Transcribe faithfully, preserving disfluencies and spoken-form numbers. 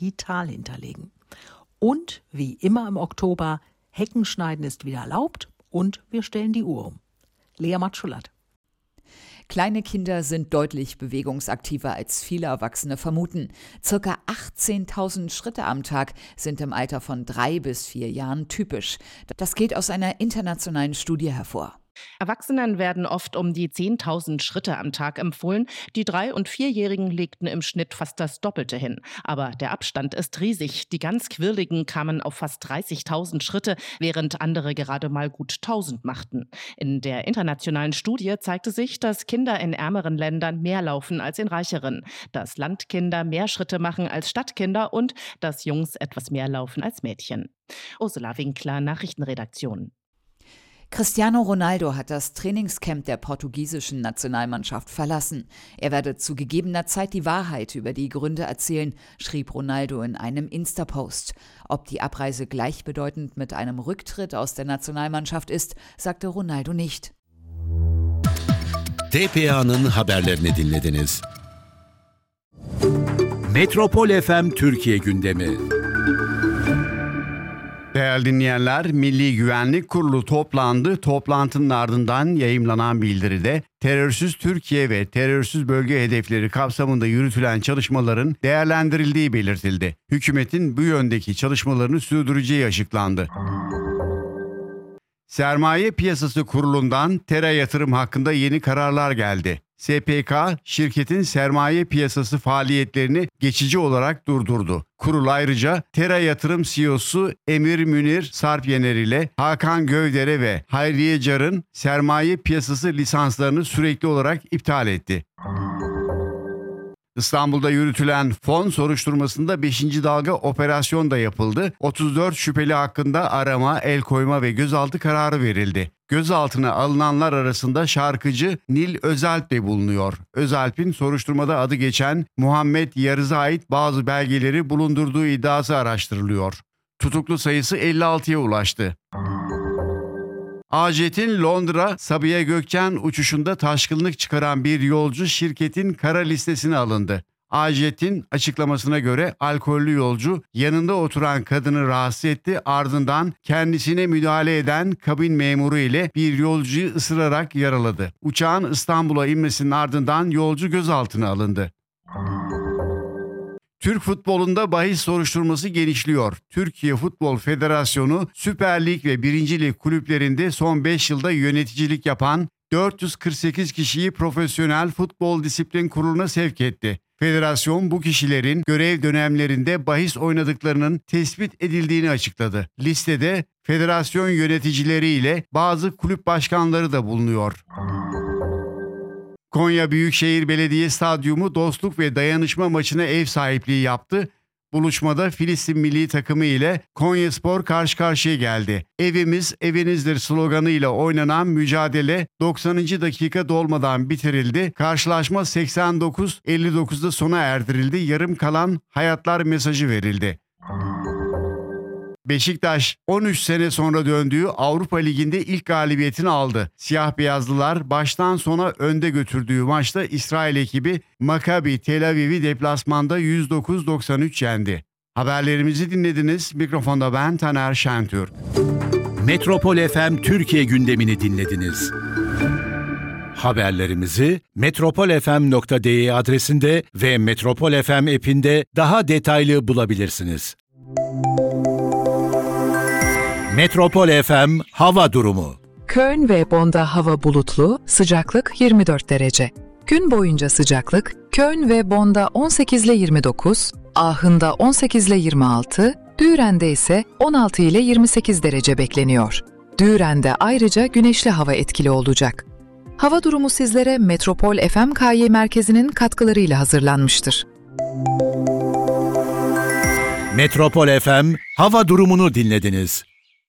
digital hinterlegen. Und wie immer im Oktober, Heckenschneiden ist wieder erlaubt und wir stellen die Uhr um. Lea Matschulat. Kleine Kinder sind deutlich bewegungsaktiver, als viele Erwachsene vermuten. Circa achtzehntausend Schritte am Tag sind im Alter von drei bis vier Jahren typisch. Das geht aus einer internationalen Studie hervor. Erwachsenen werden oft um die zehntausend Schritte am Tag empfohlen. Die Drei- und Vierjährigen legten im Schnitt fast das Doppelte hin. Aber der Abstand ist riesig. Die ganz Quirligen kamen auf fast dreißigtausend Schritte, während andere gerade mal gut tausend machten. In der internationalen Studie zeigte sich, dass Kinder in ärmeren Ländern mehr laufen als in reicheren, dass Landkinder mehr Schritte machen als Stadtkinder und dass Jungs etwas mehr laufen als Mädchen. Ursula Winkler, Nachrichtenredaktion. Cristiano Ronaldo hat das Trainingscamp der portugiesischen Nationalmannschaft verlassen. Er werde zu gegebener Zeit die Wahrheit über die Gründe erzählen, schrieb Ronaldo in einem Insta-Post. Ob die Abreise gleichbedeutend mit einem Rücktritt aus der Nationalmannschaft ist, sagte Ronaldo nicht. T P A'nın haberlerini dinlediniz. Metropol F M Türkiye gündemi. Değerli dinleyenler, Milli Güvenlik Kurulu toplandı. Toplantının ardından yayımlanan bildiride terörsüz Türkiye ve terörsüz bölge hedefleri kapsamında yürütülen çalışmaların değerlendirildiği belirtildi. Hükümetin bu yöndeki çalışmalarını sürdüreceği açıklandı. Sermaye Piyasası Kurulu'ndan Tera yatırım hakkında yeni kararlar geldi. S P K, şirketin sermaye piyasası faaliyetlerini geçici olarak durdurdu. Kurul ayrıca Tera Yatırım C E O'su Emir Münir Sarpyener ile Hakan Gövdere ve Hayriye Car'ın sermaye piyasası lisanslarını sürekli olarak iptal etti. İstanbul'da yürütülen fon soruşturmasında beşinci dalga operasyon da yapıldı. otuz dört şüpheli hakkında arama, el koyma ve gözaltı kararı verildi. Gözaltına alınanlar arasında şarkıcı Nil Özalp de bulunuyor. Özalp'in soruşturmada adı geçen Muhammed Yarız'a ait bazı belgeleri bulundurduğu iddiası araştırılıyor. Tutuklu sayısı elli altıya ulaştı. A-Jet'in Londra Sabiha Gökçen uçuşunda taşkınlık çıkaran bir yolcu şirketin kara listesine alındı. A-Jet'in açıklamasına göre alkollü yolcu yanında oturan kadını rahatsız etti, ardından kendisine müdahale eden kabin memuru ile bir yolcuyu ısırarak yaraladı. Uçağın İstanbul'a inmesinin ardından yolcu gözaltına alındı. Türk futbolunda bahis soruşturması genişliyor. Türkiye Futbol Federasyonu Süper Lig ve birinci Lig kulüplerinde son beş yılda yöneticilik yapan dört yüz kırk sekiz kişiyi Profesyonel Futbol Disiplin Kurulu'na sevk etti. Federasyon bu kişilerin görev dönemlerinde bahis oynadıklarının tespit edildiğini açıkladı. Listede federasyon yöneticileri ile bazı kulüp başkanları da bulunuyor. Konya Büyükşehir Belediye Stadyumu Dostluk ve Dayanışma maçına ev sahipliği yaptı. Buluşmada Filistin milli takımı ile Konyaspor karşı karşıya geldi. Evimiz evinizdir sloganıyla oynanan mücadele doksanıncı dakika dolmadan bitirildi. Karşılaşma seksen dokuz elli dokuzda sona erdirildi. Yarım kalan hayatlar mesajı verildi. Beşiktaş on üç sene sonra döndüğü Avrupa Ligi'nde ilk galibiyetini aldı. Siyah beyazlılar baştan sona önde götürdüğü maçta İsrail ekibi Maccabi Tel Aviv'i deplasmanda yüz dokuz doksan üç yendi. Haberlerimizi dinlediniz. Mikrofonda ben Taner Şentürk. Metropol F M Türkiye gündemini dinlediniz. Haberlerimizi metropol f m nokta d e adresinde ve Metropol F M app'inde daha detaylı bulabilirsiniz. Metropol F M hava durumu. Köln ve Bonn'da hava bulutlu, sıcaklık yirmi dört derece. Gün boyunca sıcaklık Köln ve Bonn'da on sekiz ile yirmi dokuz, Aachen'da on sekiz ile yirmi altı, Düren'de ise on altı ile yirmi sekiz derece bekleniyor. Düren'de ayrıca güneşli hava etkili olacak. Hava durumu sizlere Metropol F M K Y merkezinin katkılarıyla hazırlanmıştır. Metropol F M hava durumunu dinlediniz.